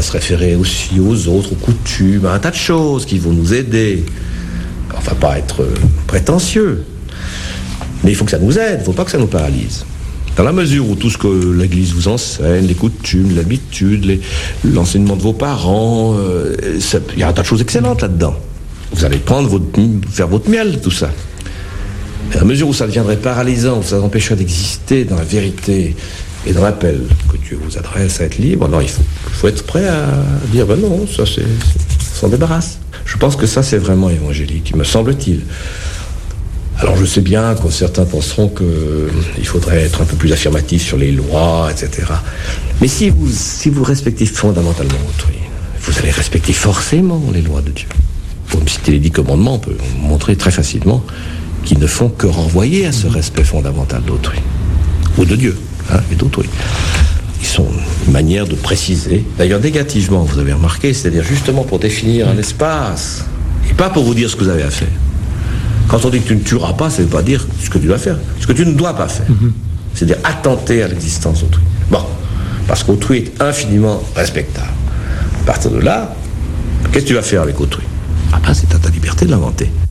se référer aussi aux autres, aux coutumes, à un tas de choses qui vont nous aider. On ne va pas être prétentieux, mais il faut que ça nous aide, il ne faut pas que ça nous paralyse. Dans la mesure où tout ce que l'Église vous enseigne, les coutumes, l'habitude, l'enseignement de vos parents, il y a un tas de choses excellentes là-dedans. Vous allez faire votre miel, tout ça. Mais à la mesure où ça deviendrait paralysant, où ça empêcherait d'exister dans la vérité et dans l'appel que Dieu vous adresse à être libre, alors il faut être prêt à dire, ben non, ça s'en débarrasse. Je pense que ça, c'est vraiment évangélique, me semble-t-il. Alors je sais bien que certains penseront qu'il faudrait être un peu plus affirmatif sur les lois, etc. Mais si vous respectez fondamentalement autrui, vous allez respecter forcément les lois de Dieu. Pour me citer les 10 commandements, on peut montrer très facilement qu'ils ne font que renvoyer à ce respect fondamental d'autrui, ou de Dieu, et d'autrui. Ils sont une manière de préciser, d'ailleurs négativement, vous avez remarqué, c'est-à-dire justement pour définir un espace, et pas pour vous dire ce que vous avez à faire. Quand on dit que tu ne tueras pas, ça ne veut pas dire ce que tu dois faire, ce que tu ne dois pas faire. C'est-à-dire attenter à l'existence d'autrui. Bon, parce qu'autrui est infiniment respectable. À partir de là, qu'est-ce que tu vas faire avec autrui ? Ah ben, c'est à ta liberté de l'inventer.